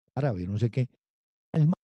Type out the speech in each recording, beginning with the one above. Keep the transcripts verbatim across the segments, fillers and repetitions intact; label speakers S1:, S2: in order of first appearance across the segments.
S1: árabe, no sé qué. El ma-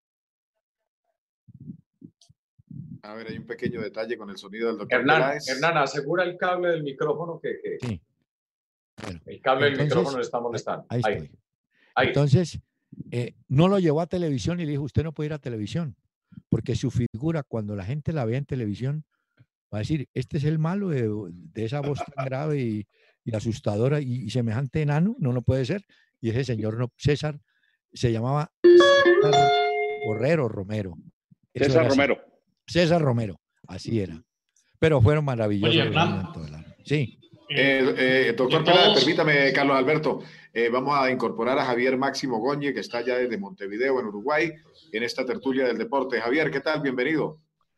S2: A ver, hay un pequeño detalle con el sonido del doctor
S3: Hernán,
S2: Peláez.
S3: Hernán, asegura el cable del micrófono que, que
S1: sí. Bueno,
S3: el cable del
S1: entonces,
S3: micrófono le está
S1: ahí,
S3: molestando.
S1: ahí
S3: Ahí,
S1: estoy.
S3: ahí.
S1: Entonces, eh, no lo llevó a televisión y le dijo, usted no puede ir a televisión, porque su figura, cuando la gente la vea en televisión, va a decir, este es el malo de, de esa voz tan grave y, y asustadora y, y semejante enano, no lo puede ser. Y ese señor no, César, se llamaba César Borrero Romero. Eso
S4: César
S1: era así.
S4: Romero.
S1: César Romero, así era. Pero fueron maravillosos
S5: Oye,
S1: los
S5: Hernán,
S1: años en todo el año. Sí.
S2: Eh, eh, doctor
S5: de
S2: Peláez,
S5: todos,
S2: permítame, Carlos Alberto, eh, vamos a incorporar a Javier Máximo Goñe, que está ya desde Montevideo, en Uruguay, en esta tertulia del deporte. Javier, ¿qué tal? Bienvenido.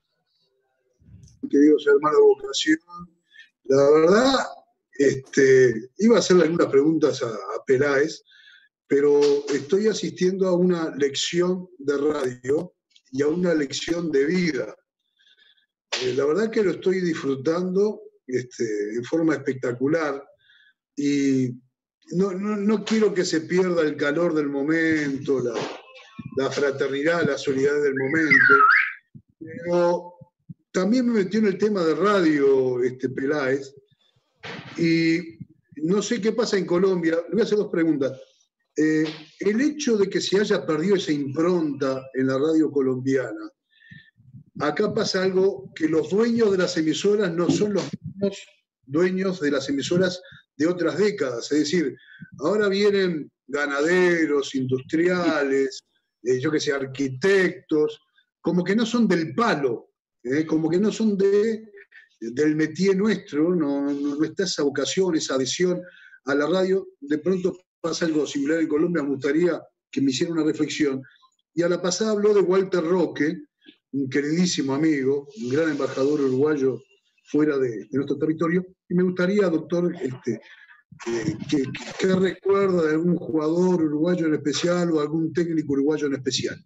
S6: Queridos hermanos de vocación, la verdad, este, iba a hacerle algunas preguntas a, a Peláez, pero estoy asistiendo a una lección de radio y a una lección de vida. Eh, la verdad que lo estoy disfrutando este, en forma espectacular y no, no, no quiero que se pierda el calor del momento, la, la fraternidad, la solidaridad del momento, pero también me metió en el tema de radio este, Peláez y no sé qué pasa en Colombia. Le voy a hacer dos preguntas. Eh, el hecho de que se haya perdido esa impronta en la radio colombiana, acá pasa algo que los dueños de las emisoras no son los mismos dueños de las emisoras de otras décadas. Es decir, ahora vienen ganaderos, industriales, eh, yo qué sé, arquitectos, como que no son del palo, eh, como que no son de, del métier nuestro, no, no, no está esa vocación, esa adhesión a la radio. De pronto pasa algo similar en Colombia, me gustaría que me hiciera una reflexión. Y a la pasada habló de Walter Roque, un queridísimo amigo, un gran embajador uruguayo fuera de, de nuestro territorio, y me gustaría, doctor, este, eh, que, que, que recuerda de algún jugador uruguayo en especial o algún técnico uruguayo en especial.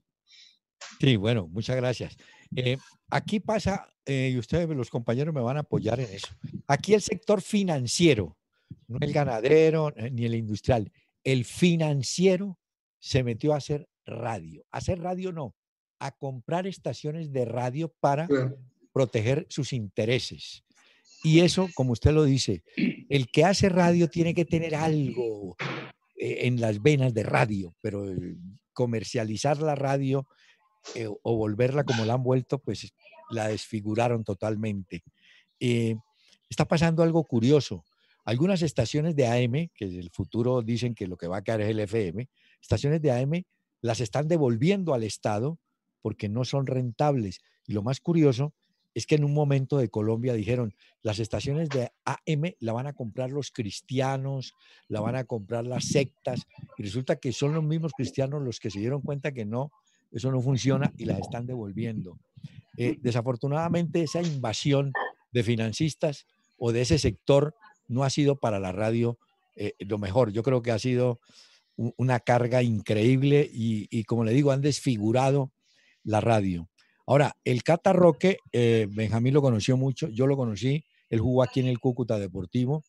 S1: Sí, bueno, muchas gracias. Eh, aquí pasa, eh, y ustedes, los compañeros, me van a apoyar en eso. Aquí el sector financiero, no el ganadero eh, ni el industrial, el financiero se metió a hacer radio. A hacer radio no, a comprar estaciones de radio para
S6: Claro.
S1: proteger sus intereses. Y eso, como usted lo dice, el que hace radio tiene que tener algo eh, en las venas de radio, pero eh, comercializar la radio eh, o volverla como la han vuelto, pues la desfiguraron totalmente. Eh, está pasando algo curioso. Algunas estaciones de A M, que el futuro dicen que lo que va a caer es el F M, estaciones de A M las están devolviendo al Estado porque no son rentables. Y lo más curioso es que en un momento de Colombia dijeron, las estaciones de A M la van a comprar los cristianos, la van a comprar las sectas, y resulta que son los mismos cristianos los que se dieron cuenta que no, eso no funciona y las están devolviendo. Eh, desafortunadamente esa invasión de financistas o de ese sector no ha sido para la radio eh, lo mejor. Yo creo que ha sido un, una carga increíble y, y, como le digo, han desfigurado la radio. Ahora, el Cata Roque, eh, Benjamín lo conoció mucho, yo lo conocí, él jugó aquí en el Cúcuta Deportivo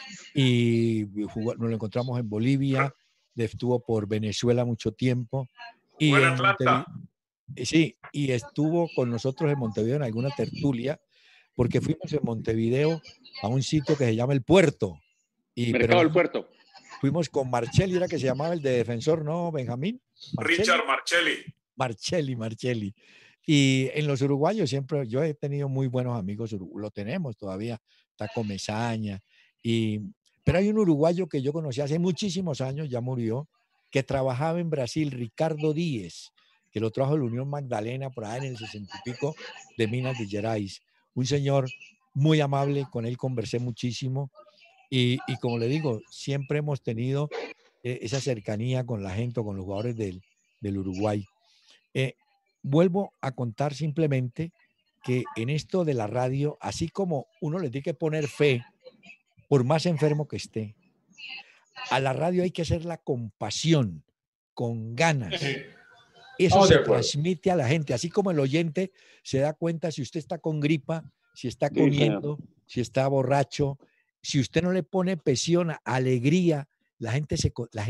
S1: y jugó, nos lo encontramos en Bolivia, estuvo por Venezuela mucho tiempo y en Montevideo. Sí, y estuvo con nosotros en Montevideo en alguna tertulia, porque fuimos en Montevideo a un sitio que se llama El Puerto. Y,
S4: Mercado
S1: pero
S4: del Puerto.
S1: Fuimos con Marchelli, era que se llamaba el de defensor, ¿no, Benjamín? Marchelli.
S7: Richard Marchelli.
S1: Marchelli, Marchelli. Y en los uruguayos siempre, yo he tenido muy buenos amigos, lo tenemos todavía, está Comesaña. Y, pero hay un uruguayo que yo conocí hace muchísimos años, ya murió, que trabajaba en Brasil, Ricardo Díez, que lo trajo de la Unión Magdalena por ahí en el sesenta y pico de Minas de Gerais. Un señor muy amable, con él conversé muchísimo. Y, y como le digo, siempre hemos tenido eh, esa cercanía con la gente, con los jugadores del, del Uruguay. Eh, vuelvo a contar simplemente que en esto de la radio, así como uno le tiene que poner fe, por más enfermo que esté, a la radio hay que hacerla con pasión, con ganas. Eso
S3: Oh,
S1: se transmite a la gente, así como el oyente se da cuenta si usted está con gripa, si está comiendo, sí, si está borracho. Si usted no le pone pasión, alegría, la gente se... La gente